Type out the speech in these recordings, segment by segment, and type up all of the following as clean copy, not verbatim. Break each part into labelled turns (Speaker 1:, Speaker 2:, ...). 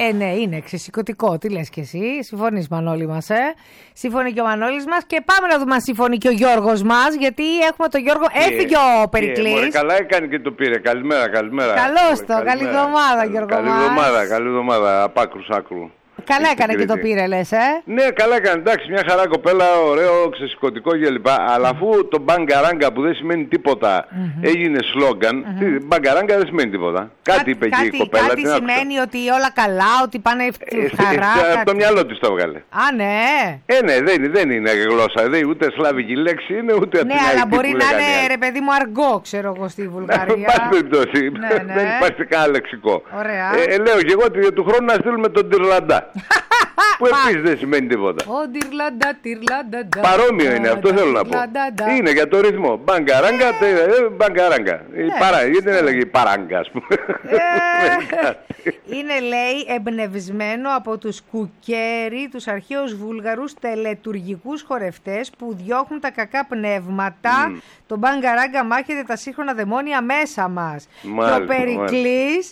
Speaker 1: Ναι, είναι ξεσηκωτικό. Τι λες κι εσύ, συμφωνείς Μανώλη μας, Συμφωνεί και ο Μανώλης μας και πάμε να δούμε αν συμφωνεί και ο Γιώργος μας, γιατί έχουμε τον Γιώργο, έφυγε ο Περικλής.
Speaker 2: Καλά έκανε και το πήρε, καλημέρα.
Speaker 1: Καλώς το, καλή εβδομάδα Γιώργο μας.
Speaker 2: Καλή εβδομάδα, απ' άκρους άκρου.
Speaker 1: Καλά έκανε και το πήρε, λες,
Speaker 2: Ναι, καλά έκανε. Εντάξει, μια χαρά κοπέλα, ωραίο, ξεσηκωτικό κλπ. Αλλά αφού το μπαγκαράγκα που δεν σημαίνει τίποτα έγινε σλόγγαν, μπαγκαράγκα δεν σημαίνει τίποτα. Κάτι είπε εκεί η κοπέλα.
Speaker 1: Κάτι σημαίνει ότι όλα καλά, ότι πάνε χαρά.
Speaker 2: Από το μυαλό της το έβγαλε.
Speaker 1: Α, ναι.
Speaker 2: Ναι, δεν είναι γλώσσα. Ούτε σλάβικη λέξη είναι, ούτε
Speaker 1: ναι, αλλά μπορεί να είναι, ρε παιδί μου, αργό, ξέρω εγώ, στη Βουλγαρία.
Speaker 2: Πάση περιπτώσει. Δεν υπάρχει κανένα λεξικό. Λέω και εγώ ότι του χρόνου να στείλουμε τον Τυρλαντά. Που επίσης δεν σημαίνει τίποτα. Παρόμοιο είναι, αυτό θέλω να πω. Είναι για το ρυθμό. Μπαγκαράγκα, μπαγκαράγκα. Γιατί δεν έλεγε η παράγκα, ας πούμε.
Speaker 1: Είναι, λέει, εμπνευσμένο από τους κουκέρι, τους αρχαίους Βούλγαρους τελετουργικούς χορευτές που διώχνουν τα κακά πνεύματα. Το μπαγκαράγκα μάχεται τα σύγχρονα δαιμόνια μέσα μας. Και ο Περικλής...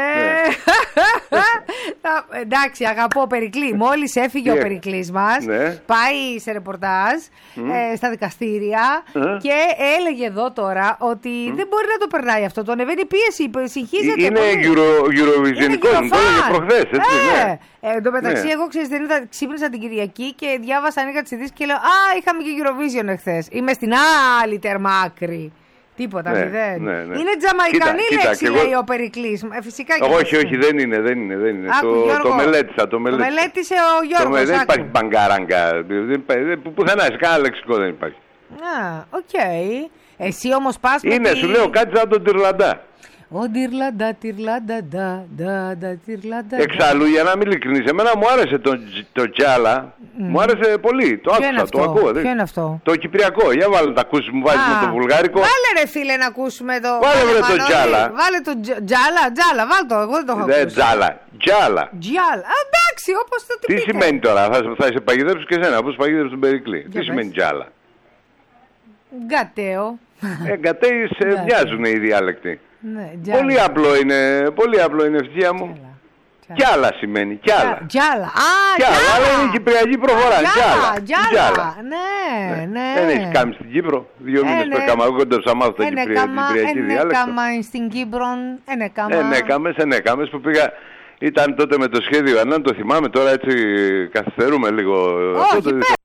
Speaker 1: εντάξει, αγαπώ Περικλή. Μόλις έφυγε ο Περικλής μας, πάει σε ρεπορτάζ στα δικαστήρια και έλεγε εδώ τώρα ότι δεν μπορεί να το περνάει αυτό. Το ανεβαίνει πίεση, συγχύζεται.
Speaker 2: Είναι Eurovisionικό, το έλεγε προχθές.
Speaker 1: Εν τω μεταξύ, εγώ ξύπνησα την Κυριακή και διάβασα, ανοίγα τις ειδήσεις και λέω είχαμε και Eurovision εχθές. Είμαι στην άλλη τερμάκρη. Τίποτα, μηδέν. Είναι τζαμαϊκανή λέξη, λέει ο Περικλής. Φυσικά και
Speaker 2: όχι, δεν είναι. Το μελέτησα. Το
Speaker 1: μελέτησε ο Γιώργος.
Speaker 2: Δεν υπάρχει μπαγκαράγκα. Πουθενά, σε κανένα λεξικό δεν υπάρχει.
Speaker 1: Οκ. Εσύ όμως πας.
Speaker 2: Είναι, σου λέω κάτι σαν τον Τυρλαντά.
Speaker 1: Ο Τυρλαντά, Τυρλαντά.
Speaker 2: Εξάλλου, για να μην ειλικρινείς, εμένα μου άρεσε το Τζάλα. Μου άρεσε πολύ. Το άκουσα, το ακούω.
Speaker 1: Ποιο είναι αυτό?
Speaker 2: Το κυπριακό. Για βάλε να τα ακούσεις, μου βάζεις με το βουλγάρικο.
Speaker 1: Βάλε ρε φίλε να ακούσουμε το.
Speaker 2: Βάλε το Τζάλα.
Speaker 1: Βάλε το Τζάλα, βάλε το. Εγώ δεν το έχω ακούσει.
Speaker 2: Τζάλα.
Speaker 1: Εντάξει, όπως το
Speaker 2: τι σημαίνει τώρα, θα σε παγιδέψω και εσένα, όπως παγιδέψω τον Περικλή. Τι σημαίνει Τζάλα?
Speaker 1: Γκατέο.
Speaker 2: Γκατέοι μοιάζουν οι διάλεκτοι.
Speaker 1: Ναι,
Speaker 2: πολύ απλό είναι ευτυχία μου. Τζάλα σημαίνει, Τζάλα.
Speaker 1: Τζάλα,
Speaker 2: αλλά είναι η κυπριακή προφορά.
Speaker 1: Τζάλα. Ναι.
Speaker 2: Δεν έχεις κάμει στην Κύπρο. 2 μήνες το έκαμα, εγώ κόντεψα μάθω την κυπριακή διάλεκτο.
Speaker 1: Έκαμα στην Κύπρο,
Speaker 2: ενέκαμες που πήγα. Ήταν τότε με το σχέδιο, αν το θυμάμαι τώρα έτσι καθυστερούμε λίγο.